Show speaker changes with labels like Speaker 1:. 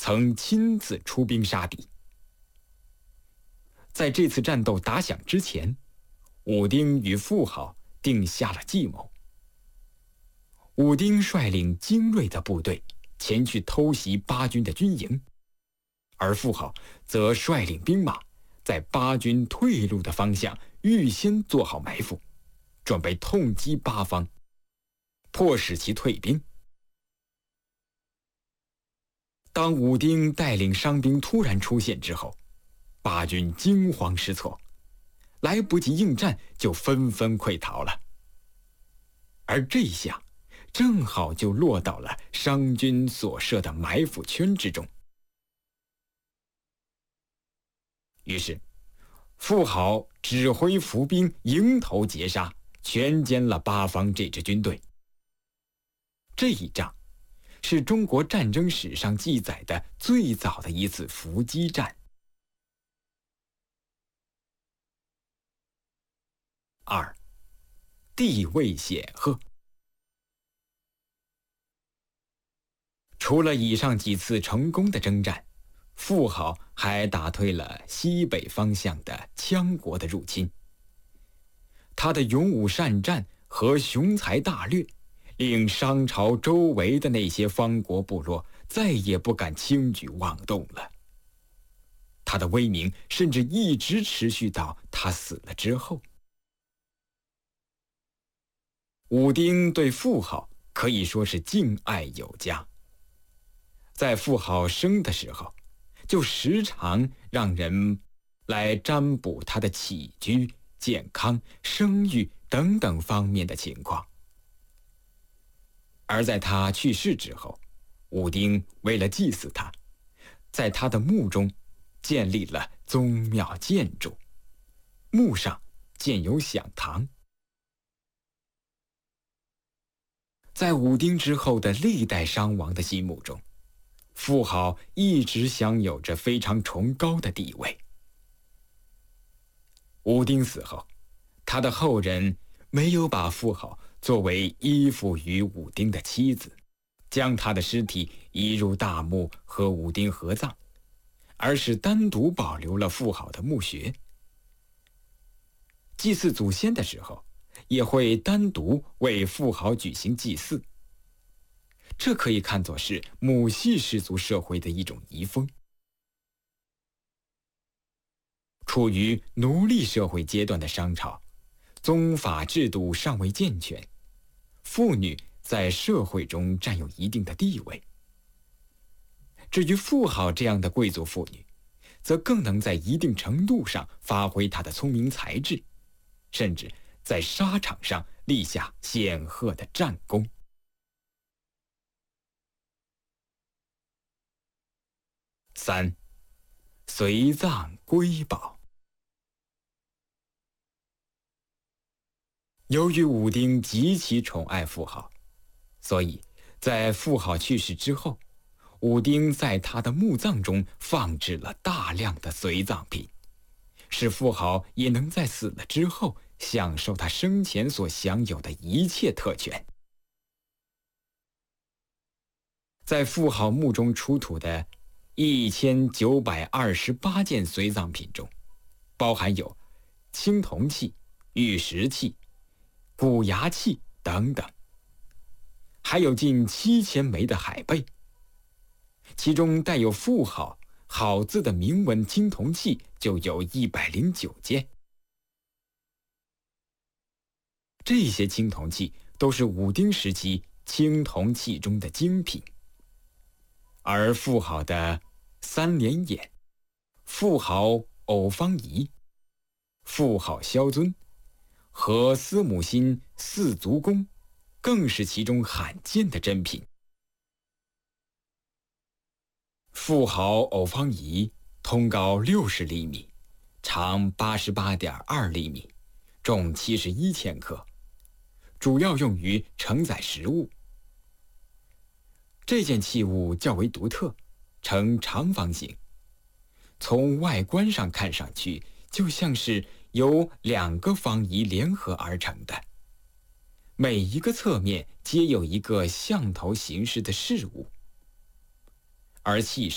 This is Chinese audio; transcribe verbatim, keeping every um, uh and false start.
Speaker 1: 曾亲自出兵杀敌。在这次战斗打响之前，武丁与妇好定下了计谋。武丁率领精锐的部队前去偷袭巴军的军营，而妇好则率领兵马在巴军退路的方向预先做好埋伏，准备痛击巴方，迫使其退兵。当武丁带领伤兵突然出现之后，巴军惊慌失措，来不及应战就纷纷溃逃了。而这一下正好就落到了商军所设的埋伏圈之中。于是妇好指挥伏兵迎头截杀，全歼了巴方这支军队。这一仗是中国战争史上记载的最早的一次伏击战。二，地位显赫。除了以上几次成功的征战，妇好还打退了西北方向的羌国的入侵。他的勇武善战和雄才大略，令商朝周围的那些方国部落再也不敢轻举妄动了。他的威名甚至一直持续到他死了之后。武丁对妇好可以说是敬爱有加，在妇好生的时候，就时常让人来占卜他的起居、健康、生育等等方面的情况。而在他去世之后，武丁为了祭祀他，在他的墓中建立了宗庙建筑，墓上建有享堂。在武丁之后的历代商王的心目中，妇好一直享有着非常崇高的地位。武丁死后，他的后人没有把妇好作为依附于武丁的妻子，将他的尸体移入大墓和武丁合葬，而是单独保留了妇好的墓穴。祭祀祖先的时候，也会单独为妇好举行祭祀，这可以看作是母系氏族社会的一种遗风。处于奴隶社会阶段的商朝，宗法制度尚未健全，妇女在社会中占有一定的地位。至于妇好这样的贵族妇女，则更能在一定程度上发挥她的聪明才智，甚至在沙场上立下显赫的战功。三，随葬瑰宝。由于武丁极其宠爱妇好，所以在妇好去世之后，武丁在他的墓葬中放置了大量的随葬品，使妇好也能在死了之后享受他生前所享有的一切特权。在妇好墓中出土的一千九百二十八件随葬品中，包含有青铜器、玉石器、古牙器等等，还有近七千枚的海贝，其中带有妇好好字的铭文青铜器就有一百零九件。这些青铜器都是武丁时期青铜器中的精品，而妇好的三连眼、妇好偶方仪、妇好萧尊和司母心四足弓，更是其中罕见的珍品。妇好偶方仪通高六十厘米，长八十八点二厘米，重七十一千克，主要用于承载食物。这件器物较为独特，呈长方形，从外观上看上去就像是由两个方仪联合而成的，每一个侧面皆有一个象头形式的事物，而器